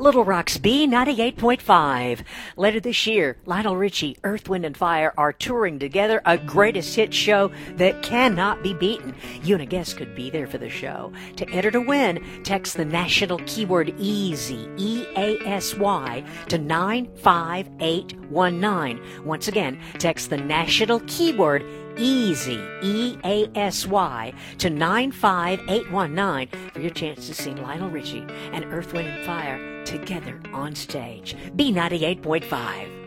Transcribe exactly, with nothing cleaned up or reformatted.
Little Rock's B ninety-eight point five. Later this year, Lionel Richie, Earth, Wind and Fire are touring together, a greatest hit show that cannot be beaten. You and a guest could be there for the show. To enter to win, text the national keyword EASY, E A S Y, to nine five eight one nine. Once again, text the national keyword EASY, E A S Y, to nine five eight one nine for your chance to see Lionel Richie and Earth, Wind and Fire together on stage. B ninety-eight point five.